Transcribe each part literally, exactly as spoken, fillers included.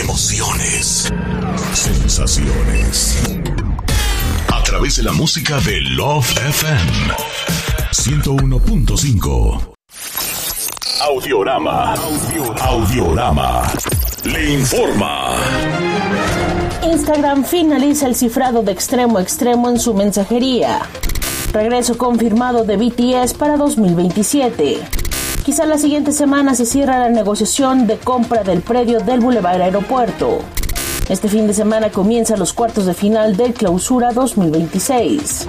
emociones, sensaciones. A través de la música de Love F M ciento uno punto cinco. Audiorama. Audiorama. Le informa. Instagram finaliza el cifrado de extremo a extremo en su mensajería. Regreso confirmado de B T S para dos mil veintisiete. Quizá la siguiente semana se cierra la negociación de compra del predio del Boulevard Aeropuerto. Este fin de semana comienzan los cuartos de final del Clausura dos mil veintiséis.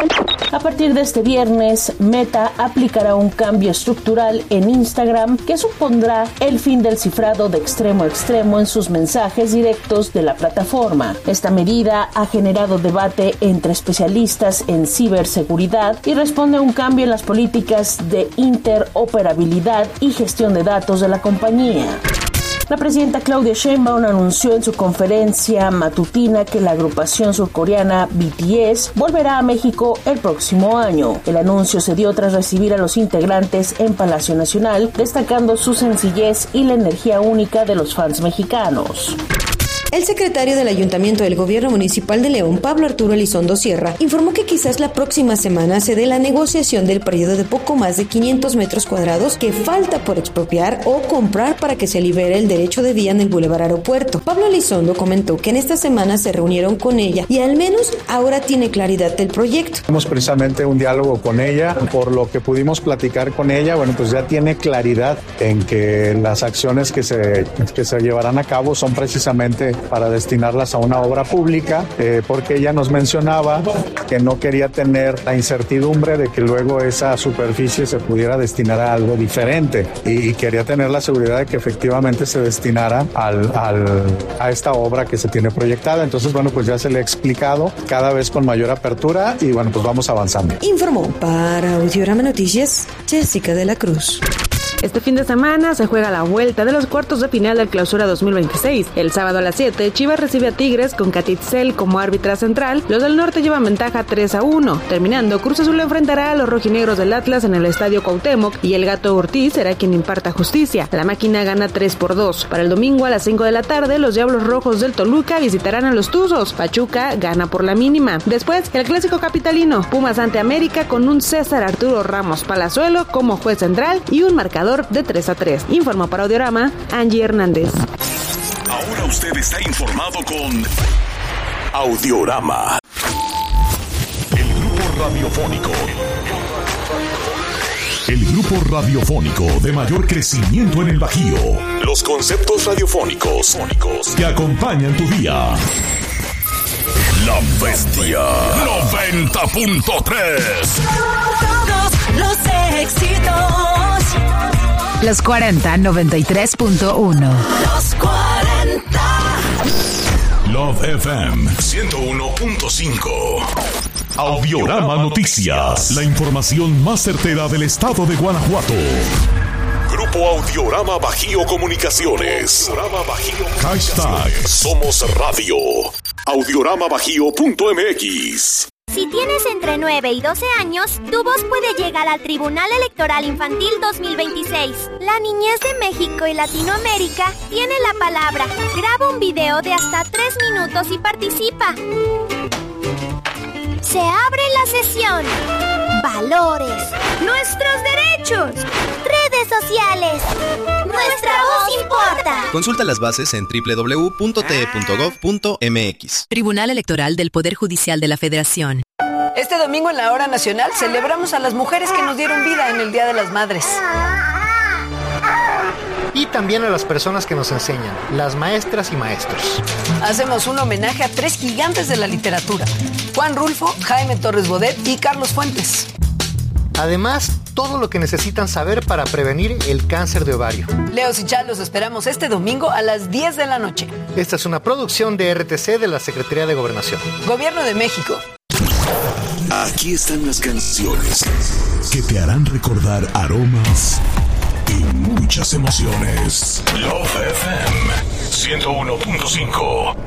A partir de este viernes, Meta aplicará un cambio estructural en Instagram que supondrá el fin del cifrado de extremo a extremo en sus mensajes directos de la plataforma. Esta medida ha generado debate entre especialistas en ciberseguridad y responde a un cambio en las políticas de interoperabilidad y gestión de datos de la compañía. La presidenta Claudia Sheinbaum anunció en su conferencia matutina que la agrupación surcoreana B T S volverá a México el próximo año. El anuncio se dio tras recibir a los integrantes en Palacio Nacional, destacando su sencillez y la energía única de los fans mexicanos. El secretario del Ayuntamiento del Gobierno Municipal de León, Pablo Arturo Elizondo Sierra, informó que quizás la próxima semana se dé la negociación del periodo de poco más de quinientos metros cuadrados que falta por expropiar o comprar para que se libere el derecho de vía en el Boulevard Aeropuerto. Pablo Elizondo comentó que en esta semana se reunieron con ella y al menos ahora tiene claridad del proyecto. Tuvimos precisamente un diálogo con ella, por lo que pudimos platicar con ella, bueno, pues ya tiene claridad en que las acciones que se, que se llevarán a cabo son precisamente para destinarlas a una obra pública, eh, porque ella nos mencionaba que no quería tener la incertidumbre de que luego esa superficie se pudiera destinar a algo diferente y, y quería tener la seguridad de que efectivamente se destinara al, al, a esta obra que se tiene proyectada. Entonces, bueno, pues ya se le ha explicado cada vez con mayor apertura y bueno, pues vamos avanzando. Informó para Audiorama Noticias, Jessica de la Cruz. Este fin de semana se juega la vuelta de los cuartos de final del Clausura dos mil veintiséis. El sábado a las siete, Chivas recibe a Tigres con Catitzel como árbitra central. Los del norte llevan ventaja tres a uno. Terminando, Cruz Azul enfrentará a los rojinegros del Atlas en el Estadio Cuauhtémoc y el Gato Ortiz será quien imparta justicia. La máquina gana tres por dos. Para el domingo a las cinco de la tarde, los Diablos Rojos del Toluca visitarán a los Tuzos. Pachuca gana por la mínima. Después, el clásico capitalino, Pumas ante América con un César Arturo Ramos Palazuelo como juez central y un marcador de tres a tres. Informó para Audiorama, Angie Hernández. Ahora usted está informado con Audiorama. El grupo radiofónico. El grupo radiofónico de mayor crecimiento en el Bajío. Los conceptos radiofónicos que acompañan tu día. La Bestia noventa punto tres. Todos los éxitos. Los cuarenta, noventa y tres punto uno. Los cuarenta. Love F M ciento uno punto cinco. Audiorama Noticias. La información más certera del estado de Guanajuato. Grupo Audiorama Bajío Comunicaciones. Audiorama Bajío. Hashtag Somos Radio. Audiorama Bajío punto M X. Si tienes entre nueve y doce años, tu voz puede llegar al Tribunal Electoral Infantil dos mil veintiséis. La niñez de México y Latinoamérica tiene la palabra. Graba un video de hasta tres minutos y participa. Se abre la sesión. Valores. Nuestros derechos. Redes sociales. Nuestra voz importa. Consulta las bases en doble u doble u doble u punto t e punto gov punto m x. Tribunal Electoral del Poder Judicial de la Federación. Este domingo en la Hora Nacional celebramos a las mujeres que nos dieron vida en el Día de las Madres. Y también a las personas que nos enseñan, las maestras y maestros. Hacemos un homenaje a tres gigantes de la literatura: Juan Rulfo, Jaime Torres Bodet y Carlos Fuentes. Además, todo lo que necesitan saber para prevenir el cáncer de ovario. Leos y Chal, los esperamos este domingo a las diez de la noche. Esta es una producción de R T C de la Secretaría de Gobernación. Gobierno de México. Aquí están las canciones que te harán recordar aromas y muchas emociones. Love F M ciento uno punto cinco.